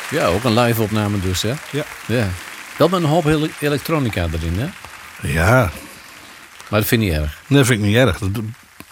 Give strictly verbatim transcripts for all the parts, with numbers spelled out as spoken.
Ja, ook een live opname dus, hè? Ja. Ja. Wel met een hoop ele- elektronica erin, hè? Ja, Maar dat vind je niet erg. dat vind ik niet erg. Dat-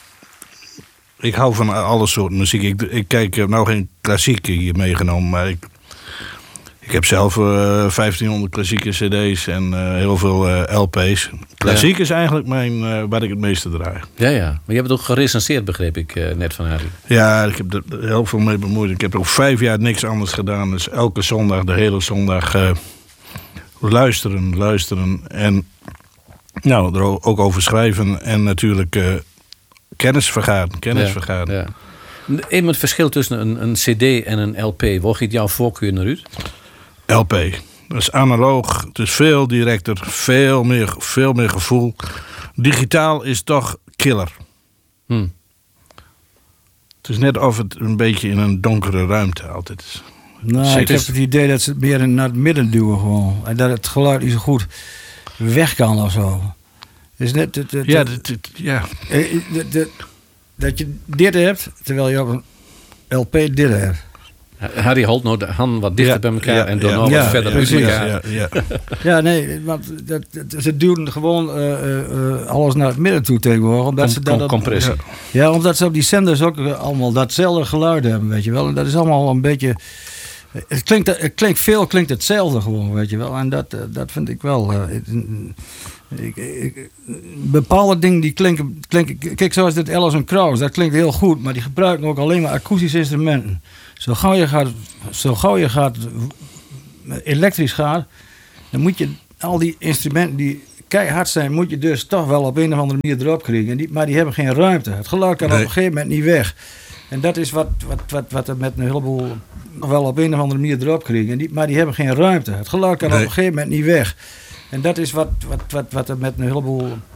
Ik hou van alle soorten muziek. Ik, ik kijk, ik heb nou geen klassieke hier meegenomen, maar ik, ik heb zelf uh, vijftienhonderd klassieke cd's en uh, heel veel uh, L P's. Klassiek ja. is eigenlijk mijn, uh, waar ik het meeste draag. Ja, ja. Maar je hebt het ook gerecenseerd, begreep ik uh, net van Harry. Ja, ik heb er heel veel mee bemoeid. Ik heb ook vijf jaar niks anders gedaan. Dus elke zondag, de hele zondag, uh, luisteren, luisteren. En nou, er ook over schrijven en natuurlijk uh, kennis vergaren. Kennis ja, vergaren. Ja. Even het verschil tussen een, een cd en een L P. Waar gaat jouw voorkeur naar uit? L P. Dat is analoog. Het is veel directer. Veel meer, veel meer gevoel. Digitaal is toch killer. Hmm. Het is net of het een beetje in een donkere ruimte altijd is. Nou, Zeker. ik heb het idee dat ze het meer naar het midden duwen gewoon. En dat het geluid niet zo goed weg kan of zo. Dus net, het, het, Ja, het, dit, dit, ja. eh, de- de- dat je dit hebt, terwijl je op een L P dit hebt. Harry houdt nou de hand wat dichter Ja, bij elkaar ja, en dan ja. nog Ja, wat verder ja, uit precies. elkaar. Ja, ja, ja. Ja, nee, want dat, dat, ze duwen gewoon uh, uh, alles naar het midden toe tegenwoordig. Omdat Com- ze dat, com- compressie. Ja. Ja, omdat ze op die zenders ook uh, allemaal datzelfde geluid hebben, weet je wel. En dat is allemaal een beetje... Het klinkt, het klinkt veel, klinkt hetzelfde gewoon, weet je wel. En dat, uh, dat vind ik wel... Uh, ik, ik, bepaalde dingen die klinken, klinken... Kijk, zoals dit Alison Krauss, dat klinkt heel goed. Maar die gebruiken ook alleen maar akoestische instrumenten. Zo gauw je gaat, zo gauw je gaat elektrisch gaat... dan moet je al die instrumenten die keihard zijn... moet je dus toch wel op een of andere manier erop krijgen. En die, maar die hebben geen ruimte. Het geluid kan Nee. op een gegeven moment niet weg. En dat is wat, wat, wat, wat er met een heleboel... nog wel op een of andere manier erop krijgen. En die, maar die hebben geen ruimte. Het geluid kan Nee. op een gegeven moment niet weg. En dat is wat, wat, wat, wat er met een heleboel